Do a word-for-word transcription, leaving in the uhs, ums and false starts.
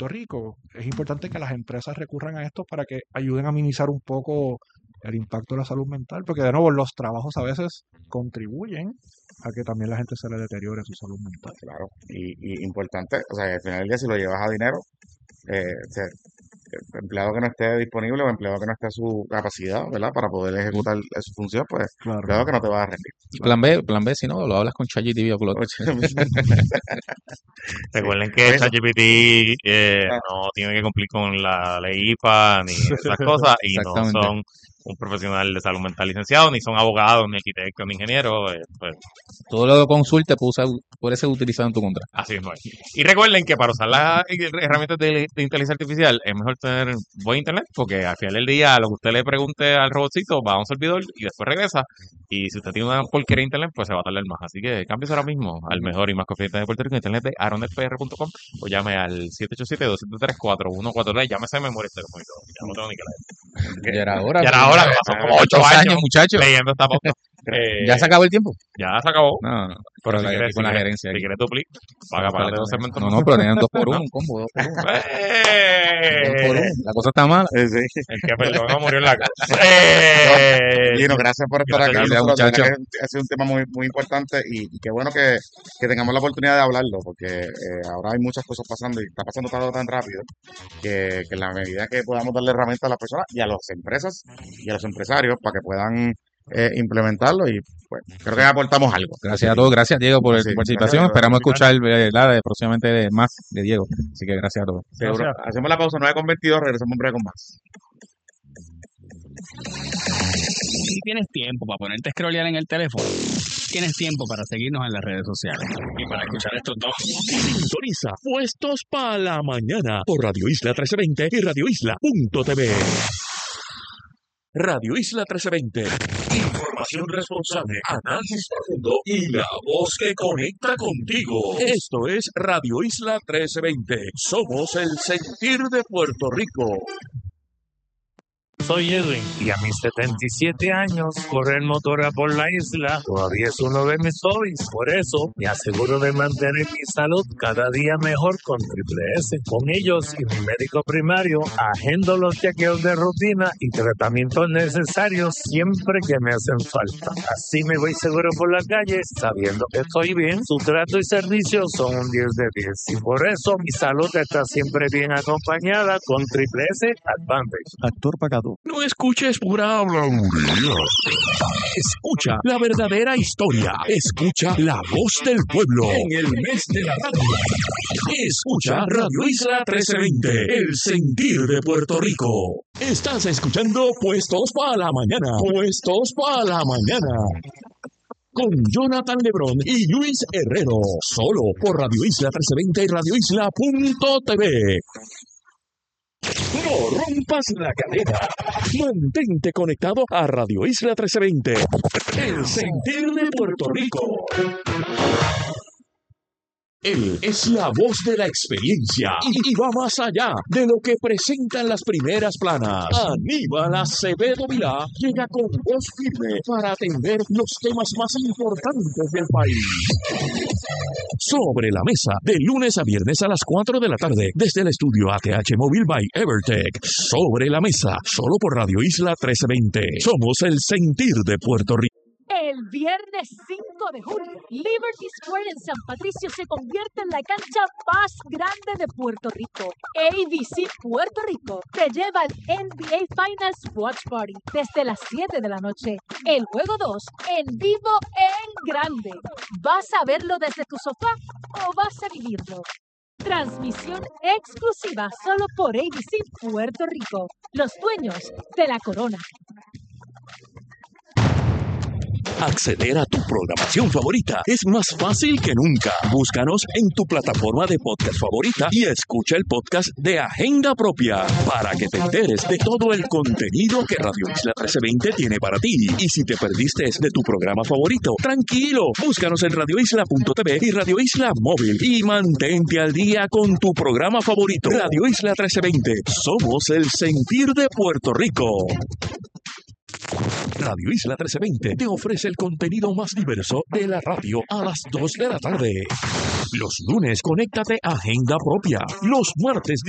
Puerto Rico, es importante que las empresas recurran a esto para que ayuden a minimizar un poco el impacto de la salud mental, porque de nuevo los trabajos a veces contribuyen a que también la gente se le deteriore su salud mental. Claro, y, y importante, o sea, al final del día si lo llevas a dinero, eh, se, empleado que no esté disponible o empleado que no esté a su capacidad, ¿verdad? Para poder ejecutar su función, pues Claro. empleado que no te va a rendir. Plan B, plan B, si no, lo hablas con ChatGPT o Claude. Recuerden que ChatGPT eh, no tiene que cumplir con la ley I P A ni esas cosas y no son un profesional de salud mental licenciado, ni son abogados, ni arquitectos, ni ingenieros. Eh, pues. Todo lo que consulte puede ser utilizado en tu contra. Así es. Y recuerden que para usar las herramientas de, de inteligencia artificial es mejor tener buen internet, porque al final del día lo que usted le pregunte al robotcito va a un servidor y después regresa. Y si usted tiene una porquería de internet, pues se va a tardar más. Así que cámbiese ahora mismo al mejor y más confiable de Puerto Rico, internet de aronet p r punto com, o llame al siete ocho siete, dos siete tres, cuatro uno cuatro tres. Llámese de memoria este como yo. Ya no tengo ni que leer. Ya era hora. Ya era hora, pasó como ocho años, muchachos. Leyendo esta pauta. Eh, ¿Ya se acabó el tiempo? Ya se acabó. No, no. Pero si la, quieres, con si la quieres, gerencia. Si quieres dupli, paga no, para los dos segmentos. No, no, pero tenían dos por uno, un combo, dos por uno. ¡Eh! Dos por uno. La cosa está mala. Sí. El que perdonó murió en la casa. ¡Eh! Gino, gracias por estar Gracias, aquí. Gracias, muchachos. Ha sido un tema muy, muy importante y, y qué bueno que, que tengamos la oportunidad de hablarlo, porque eh, ahora hay muchas cosas pasando y está pasando todo tan rápido que, que en la medida que podamos darle herramientas a las personas y a las empresas y a los empresarios para que puedan eh, implementarlo y pues creo que aportamos algo. Gracias a todos, gracias Diego por Sí, tu participación, gracias, esperamos gracias. escuchar ¿verdad? De, próximamente más de Diego, así que gracias a todos. Seguro. Hacemos la pausa nueve con veintidós, regresamos en breve con más. Si tienes tiempo para ponerte a scrollear en el teléfono, tienes tiempo para seguirnos en las redes sociales y para escuchar estos dos. Sintoniza Puestos para la Mañana por Radio Isla trece veinte y Radio Isla punto t v. Radio Isla trece veinte. Información responsable, análisis profundo y la voz que conecta contigo. Esto es Radio Isla trece veinte. Somos el sentir de Puerto Rico. Soy Edwin y a mis setenta y siete años correr motora por la isla todavía es uno de mis hobbies. Por eso me aseguro de mantener mi salud cada día mejor con Triple S. Con ellos y mi médico primario agendo los chequeos de rutina y tratamientos necesarios siempre que me hacen falta. Así me voy seguro por la calle sabiendo que estoy bien. Su trato y servicio son un diez de diez y por eso mi salud está siempre bien acompañada con Triple S Advantage. Actor pagado. No escuches pura habladuría. Escucha la verdadera historia. Escucha la voz del pueblo. En el mes de la radio. Escucha Radio Isla trece veinte. El sentir de Puerto Rico. Estás escuchando Puestos para la Mañana. Puestos para la Mañana. Con Jonathan Lebrón y Luis Herrero. Solo por Radio Isla trece veinte y Radio Isla punto t v. No rompas la cadena. Mantente conectado a Radio Isla trece veinte. El sentir de Puerto Rico. Él es la voz de la experiencia y, y va más allá de lo que presentan las primeras planas. Aníbal Acevedo Vilá llega con voz firme para atender los temas más importantes del país. Sobre la mesa, de lunes a viernes a las cuatro de la tarde, desde el estudio A T H Móvil by Evertech. Sobre la mesa, solo por Radio Isla trece veinte. Somos el sentir de Puerto Rico. El viernes cinco de junio, Liberty Square en San Patricio se convierte en la cancha más grande de Puerto Rico. A B C Puerto Rico te lleva al N B A Finals Watch Party desde las siete de la noche. El juego dos en vivo en grande. ¿Vas a verlo desde tu sofá o vas a vivirlo? Transmisión exclusiva solo por A B C Puerto Rico, los dueños de la corona. Acceder a tu programación favorita es más fácil que nunca. Búscanos en tu plataforma de podcast favorita y escucha el podcast de Agenda Propia para que te enteres de todo el contenido que Radio Isla trece veinte tiene para ti. Y si te perdiste de tu programa favorito, tranquilo, búscanos en radio isla punto t v y Radio Isla Móvil y mantente al día con tu programa favorito. Radio Isla trece veinte, somos el sentir de Puerto Rico. Radio Isla trece veinte te ofrece el contenido más diverso de la radio a las dos de la tarde. Los lunes, conéctate a Agenda Propia. Los martes,